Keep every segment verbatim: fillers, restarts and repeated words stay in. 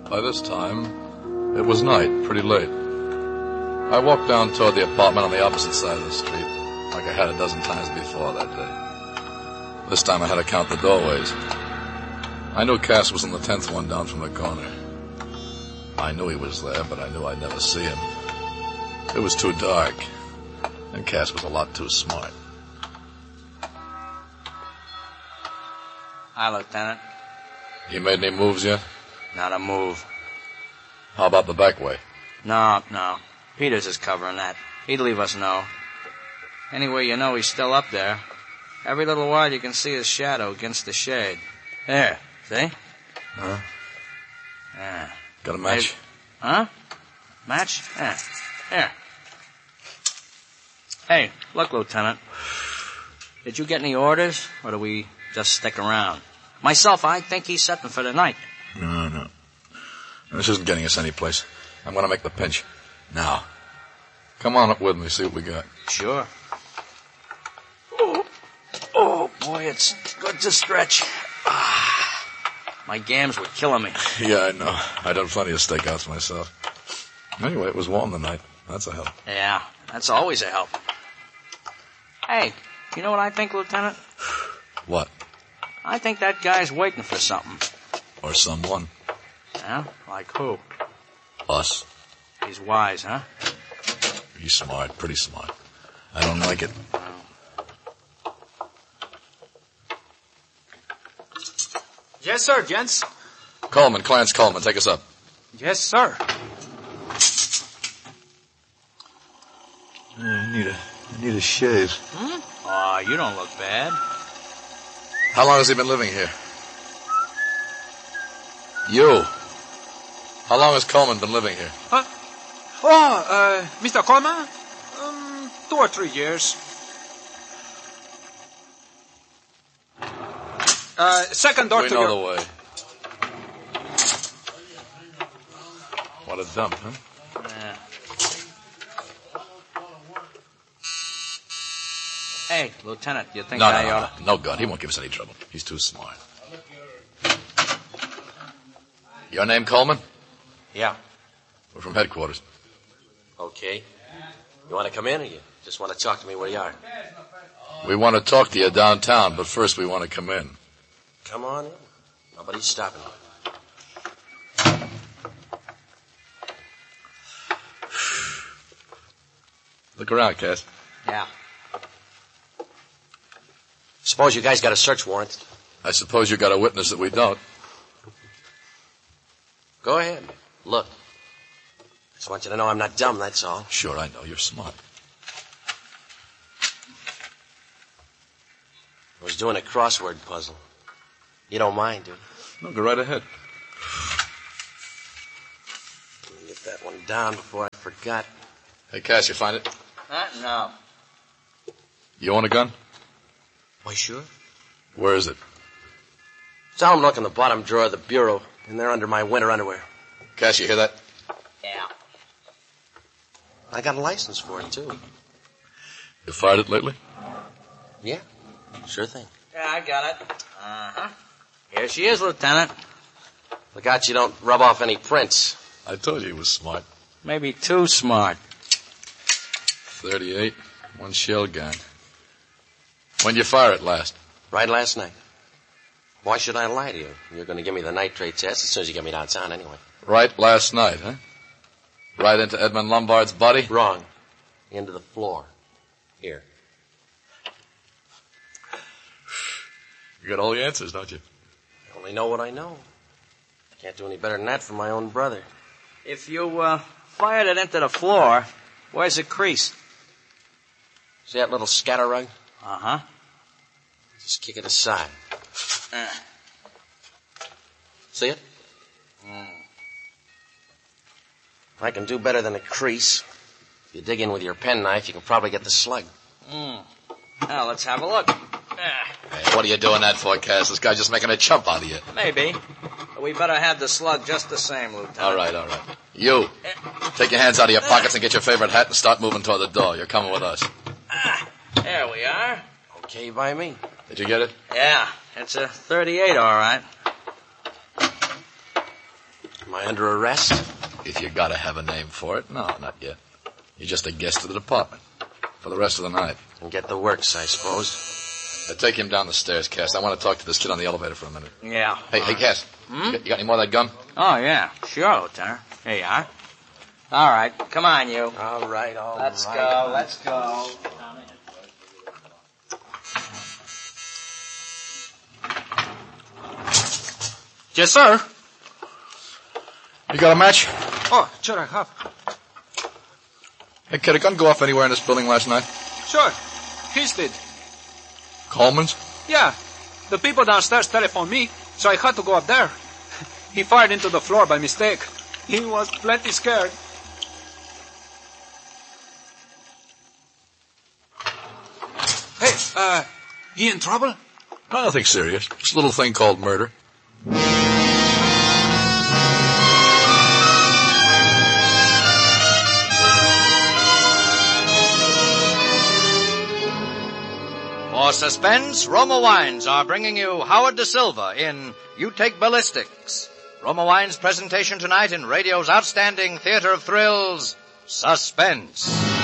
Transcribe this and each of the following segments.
By this time, it was night, pretty late. I walked down toward the apartment on the opposite side of the street, like I had a dozen times before that day. This time I had to count the doorways. I knew Cass was in the tenth one down from the corner. I knew he was there, but I knew I'd never see him. It was too dark, and Cass was a lot too smart. Hi, Lieutenant. You made any moves yet? Not a move. How about the back way? No, no. Peters is covering that. He'd leave us know. Anyway, you know he's still up there. Every little while you can see his shadow against the shade. There, see? Huh? Yeah. Got a match? Hey, huh? Match? Yeah. Here. Hey, look, Lieutenant. Did you get any orders, or do we just stick around? Myself, I think he's setting for the night. No, no. This isn't getting us any place. I'm going to make the pinch. Now. Come on up with me, see what we got. Sure. Oh, oh boy, it's good to stretch. Ah, my gams were killing me. Yeah, I know. I done plenty of stakeouts myself. Anyway, it was warm tonight. That's a help. Yeah, that's always a help. Hey, you know what I think, Lieutenant? What? I think that guy's waiting for something. Or someone. Yeah? Like who? Us. He's wise, huh? He's smart, pretty smart. I don't like it. Yes, sir, gents. Coleman, Clarence Coleman, take us up. Yes, sir. I need a, I need a shave. Hmm? Aw, oh, you don't look bad. How long has he been living here? You. How long has Coleman been living here? Huh? Oh, uh, Mister Coleman? Um, two or three years. Uh, second door we to know your... the way. What a dump, huh? Yeah. Hey, Lieutenant, you think No, I no, no, ought... no, no, God, he won't give us any trouble. He's too smart. Your name, Coleman? Yeah. We're from headquarters. Okay. You want to come in, or you just want to talk to me where you are? We want to talk to you downtown, but first we want to come in. Come on in. Nobody's stopping you. Look around, Cass. Yeah. Suppose you guys got a search warrant. I suppose you got a witness that we don't. Go ahead. Look. Just want you to know I'm not dumb, that's all. Sure, I know. You're smart. I was doing a crossword puzzle. You don't mind, do you? No, go right ahead. Let me get that one down before I forgot. Hey, Cass, you find it? Huh? No. You own a gun? Why, sure. Where is it? Tell them look in the bottom drawer of the bureau, and they're under my winter underwear. Cass, you hear that? Yeah. I got a license for it, too. You fired it lately? Yeah, sure thing. Yeah, I got it. Uh-huh. Here she is, Lieutenant. Look out you don't rub off any prints. I told you he was smart. Maybe too smart. thirty-eight, one shell gun. When'd you fire it last? Right last night. Why should I lie to you? You're going to give me the nitrate test as soon as you get me downtown anyway. Right last night, huh? Right into Edmund Lombard's body? Wrong. Into the floor. Here. You got all the answers, don't you? I only know what I know. Can't do any better than that for my own brother. If you, uh, fired it into the floor, where's the crease? See that little scatter rug? Uh-huh. Just kick it aside. Uh. See it? Mm. I can do better than a crease. If you dig in with your penknife, you can probably get the slug. Mm. Now, let's have a look. Ah. Hey, what are you doing that for, Cass? This guy's just making a chump out of you. Maybe. But we better have the slug just the same, Lieutenant. All right, all right. You, take your hands out of your pockets and get your favorite hat and start moving toward the door. You're coming with us. Ah, there we are. Okay by me. Did you get it? Yeah, it's a thirty-eight, all right. Am I under arrest? If you gotta have a name for it, no, not yet. You're just a guest of the department. For the rest of the night. And get the works, I suppose. Uh, take him down the stairs, Cass. I want to talk to this kid on the elevator for a minute. Yeah. Hey, hey, Cass. Hmm? You, got, you got any more of that gum? Oh, yeah. Sure, Lieutenant. Here you are. All right. Come on, you. All right, all Let's right. go. Let's go. Yes, sir. You got a match? Oh, sure I have. Hey, kid, a gun go off anywhere in this building last night? Sure. His did. Coleman's? Yeah. The people downstairs telephoned me, so I had to go up there. He fired into the floor by mistake. He was plenty scared. Hey, uh, he in trouble? Nothing serious. Just a little thing called murder. For suspense, Roma Wines are bringing you Howard Da Silva in You Take Ballistics. Roma Wines' presentation tonight in radio's outstanding theater of thrills, Suspense.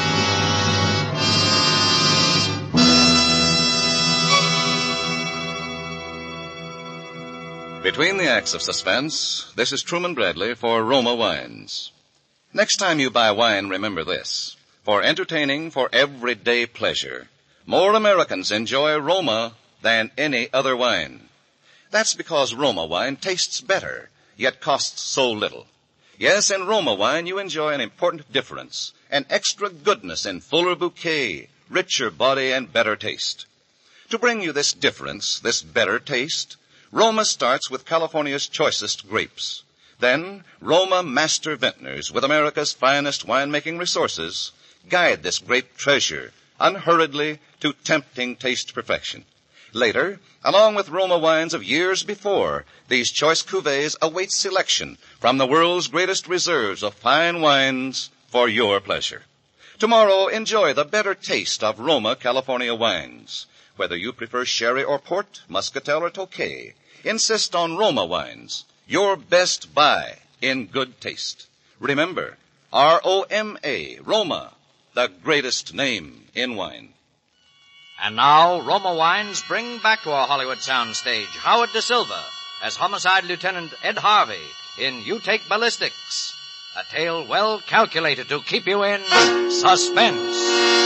Between the acts of suspense, this is Truman Bradley for Roma Wines. Next time you buy wine, remember this. For entertaining, for everyday pleasure, more Americans enjoy Roma than any other wine. That's because Roma wine tastes better, yet costs so little. Yes, in Roma wine you enjoy an important difference, an extra goodness in fuller bouquet, richer body, and better taste. To bring you this difference, this better taste, Roma starts with California's choicest grapes. Then, Roma master vintners with America's finest winemaking resources guide this grape treasure unhurriedly to tempting taste perfection. Later, along with Roma wines of years before, these choice cuvées await selection from the world's greatest reserves of fine wines for your pleasure. Tomorrow, enjoy the better taste of Roma California wines. Whether you prefer sherry or port, muscatel or tokay, insist on Roma wines, your best buy in good taste. Remember, R O M A, Roma, the greatest name in wine. And now, Roma Wines bring back to our Hollywood soundstage Howard Da Silva as Homicide Lieutenant Ed Harvey in You Take Ballistics, a tale well calculated to keep you in suspense.